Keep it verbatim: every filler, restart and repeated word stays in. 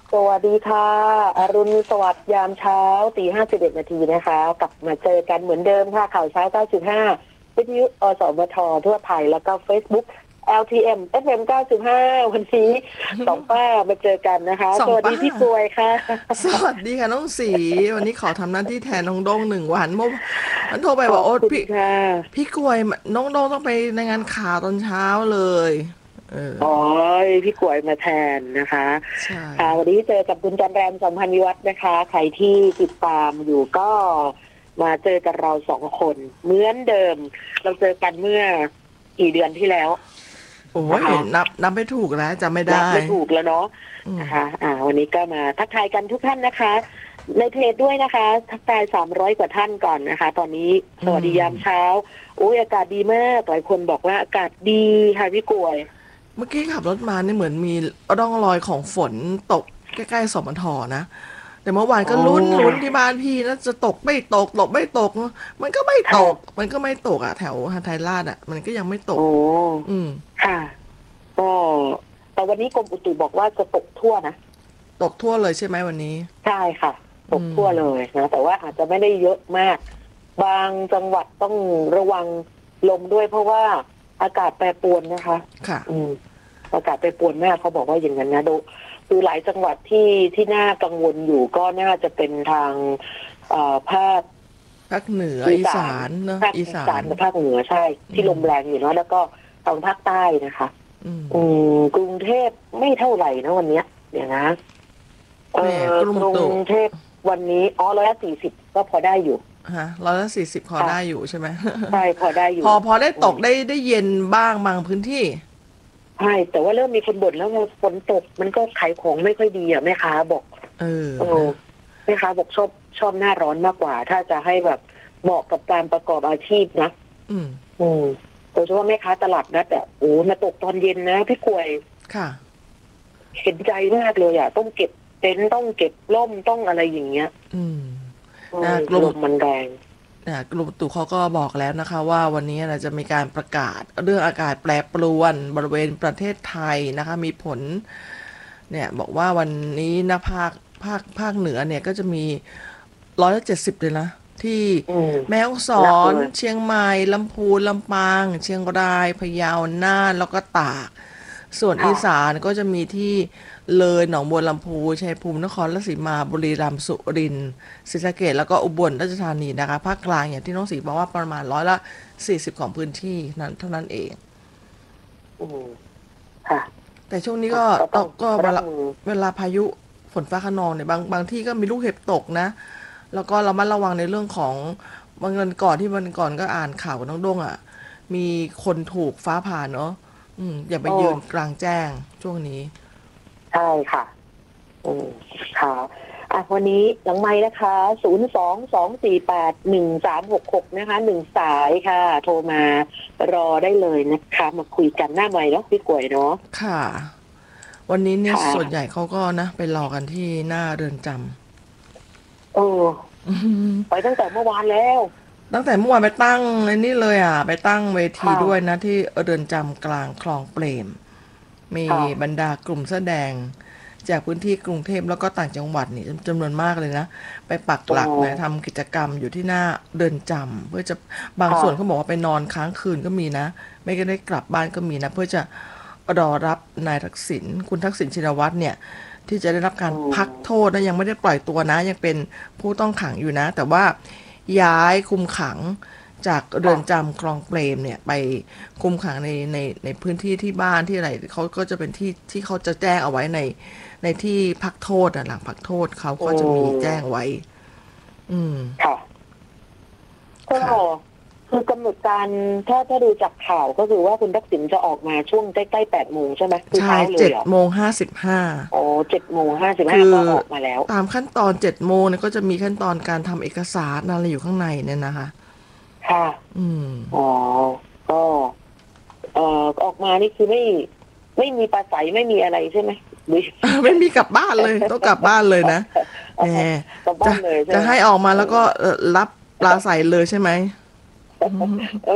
สวัสดีค่ะอรุณสวัสดิ์ยามเช้าตีห้าสิบเอ็ดนาทีนะคะกลับมาเจอกันเหมือนเดิมค่ะข่าวเช้าเก้าจุดห้าวิทยุอสมททั่วไทยแล้วก็ Facebook แอล ที เอ็ม เอฟ เอ็ม เก้าจุดห้าวันนี้สองป้ามาเจอกันนะคะสองป้าสวัสดีพี่กรวยค่ะสวัสดีค่ะน้องสีวันนี้ขอทำหน้าที่แทนน้องโด้งหนึ่งวันเมื่อวันโทรไปขอบบอกโอ๊ตพี่คุณค่ะพี่กล้วยน้องโด้งต้องไปในงานข่าวตอนเช้าเลยเอออ๋อพี่กรวยมาแทนนะคะใช่ค่ะวันนี้เจอกับคุณจันแรมสัมพันธ์วิวัฒน์นะคะใครที่ติดตามอยู่ก็มาเจอกับเราสองคนเหมือนเดิมเราเจอกันเมื่อกี่เดือนที่แล้วโอ้ยนะคะนับนับไม่ถูกแล้วจำไม่ได้นับไม่ถูกแล้วเนาะอืมนะคะอ่าวันนี้ก็มาทักทายกันทุกท่านนะคะในเพจด้วยนะคะทักทายสามร้อยกว่าท่านก่อนนะคะตอนนี้สวัสดียามเช้าโอ้ยอากาศดีมากหลายคนบอกว่าอากาศดีค่ะพี่กวยเมื่อกี้ขับรถมาเนี่ยเหมือนมีร่องรอยของฝนตกใกล้ๆสมทนะแต่เมื่อวานอ๋ก็ลุ้นลุ้นอที่บ้านพี่แล้วจะตกไม่ตกตกไม่ตกมันก็ไม่ตกค่ะมันก็ไม่ตกอ่ะแถวหาดไทยราชอ่ะมันก็ยังไม่ตกโอ้อืมค่ะก็แต่วันนี้กรมอุตุบอกว่าจะตกทั่วนะตกทั่วเลยใช่ไหมวันนี้ใช่ค่ะตอืกมทั่วเลยนะแต่ว่าอาจจะไม่ได้เยอะมากบางจังหวัดต้องระวังลมด้วยเพราะว่าอากาศแปรปรวนนะคะค่ะอืม อากาศแปรปรวนมากเขาบอกว่าอย่างนั้นนะดูคือหลายจังหวัดที่ที่น่ากังวลอยู่ก็น่าจะเป็นทางเอ่อภาคภาคเหนืออีอีสานสานเนอะภาคอีสานอีสานกับภาคเหนือใช่ที่ลมแรงอยู่เนาะแล้วก็ทางภาคใต้นะคะอืมอืมกรุงเทพไม่เท่าไหร่นะวันเนี้ยเดี๋ยวนะเอ่แหมอกรุงกรุงตุเทพวันนี้อ๋อร้อยละสี่สิบก็พอได้อยู่ฮะร้อยละสี่สิบพอค่ะได้อยู่ใช่ไหมใช่พอได้อพยู่อพอได้อืมตกได้ได้เย็นบ้างบางพื้นที่ใช่แต่ว่าเริ่มมีคนบ่นแล้วว่าฝนตกมันก็ขายของไม่ค่อยดีอ่ะแม่ค้าบอกเออโอ้นะแม่ค้าบอกชอบชอบหน้าร้อนมากกว่า ถ้าจะให้แบบเหมาะกับการประกอบอาชีพนะอืมอืมโดยเฉพาะแม่ค้าตลาดนัดอ่ะโอ้มาตกตอนเย็นนะพี่กวยค่ะเห็นใจมากเลยอ่ะต้องเก็บเต็นท์ต้องเก็บร่มต้องอะไรอย่างเงี้ยอืมโอ้ยนะกรมลมมันแรงนะกรมอุตุเขาก็บอกแล้วนะคะว่าวันนี้นะจะมีการประกาศเรื่องอากาศแปรปรวนบริเวณประเทศไทยนะคะมีผลเนี่ยบอกว่าวันนี้นะภาคภาคภาคเหนือเนี่ยก็จะมี ร้อยละเจ็ดสิบเลยนะที่อืมแม่ฮ่องสหนักอนเลยเชียงใหม่ลำพูนลำปางเชียงรายพะเยาน่านแล้วก็ตากส่วนอีค่ะสานก็จะมีที่เลยหนองบัวลำพูชัยภูมินครราชสีมาบุรีรัมย์สุรินทร์ศรีสะเกษแล้วก็อุบลราชธานีนะคะภาคกลางอย่างที่น้องสีบอกว่าประมาณร้อยละสี่สิบของพื้นที่นั้นเท่านั้นเองอืมค่ะแต่ช่วงนี้อ่ะก็ก็ต้องก็เวลารับมือเวลาพายุฝนฟ้าคะนองเนี่ยบางบางที่ก็มีลูกเห็บตกนะ แล้วก็เรามาระวังในเรื่องของบางวันก่อนที่วันก่อนก็อ่านข่าวกับน้องด้งอ่ะมีคนถูกฟ้าผ่าเนาะอืมอย่าไปอ๋อยืนกลางแจ้งช่วงนี้ใช่ค่ะ อืมค่ะอ่ะวันนี้หลังไม้นะคะศูนย์สองสองสี่แปดหนึ่งสามหกหกนะคะหนึ่งสายค่ะ โทรมารอได้เลยนะคะมาคุยกันหน้าไมค์เนาะพี่กวยเนาะค่ะวันนี้เนี่ยค่ะส่วนใหญ่เขาก็นะไปรอกันที่หน้าเรือนจโอ้ำอืมไปตั้งแต่เมื่อวานแล้วตั้งแต่เมื่อวานไปตั้งไอ้นี่เลยอ่ะไปตั้งเวทีค่ะด้วยนะที่เรือนจำกลางคลองเปรมมีค่ะบรรดากลุ่มแสอแดงจากพื้นที่กรุงเทพแล้วก็ต่างจังหวัดนี่จำนวนมากเลยนะไปปักโอ้หลักนะทำกิจกรรมอยู่ที่หน้าเรือนจำเพื่อจะบางค่ะส่วนเขาบอกว่าไปนอนค้างคืนก็มีนะไม่ก็ได้กลับบ้านก็มีนะเพื่อจะรอรับนายทักษิณคุณทักษิณชินวัตรเนี่ยที่จะได้รับการอืพักมโทษนะยังไม่ได้ปล่อยตัวนะยังเป็นผู้ต้องขังอยู่นะแต่ว่าย้ายคุมขังจากเรืค่ะอนจำคลองเปรมเนี่ยไปคุมขังในในในพื้นที่ที่บ้านที่อะไรเขาก็จะเป็นที่ที่เขาจะแจ้งเอาไว้ในในที่พักโทษอ่ะหลังพักโทษเขาอืก็จะมีแจ้งมไว้ อืมค่ะก็ค่ะคือกำหนดการถ้าถ้าดูจากข่าวก็คือว่าคุณทักษิณจะออกมาช่วงใกล้ๆแปดโมงใช่ไหมคือใช่เช้าเลยเจ็ดเหรอโมงห้าสิบห้าโอ้เจ็ดโมงห้าสิบห้าคือก็ออกมาแล้วตามขั้นตอนเจ็ดโมงเนี่ยก็จะมีขั้นตอนการทำเอกสารอะไรอยู่ข้างในเนี่ยนะคะค่ะอืมอ๋อก็เอ่อออกมานี่คือไม่ไม่มีปลาใสไม่มีอะไรใช่ไหมหรือไม่มีกลับบ้านเลยต้องกลับบ้านเลยนะแหมกลับบ้าจะนเลยใช่จะไหมให้ออกมาแล้วก็เอ่อรับปลาใสเลยใช่ไหมเออ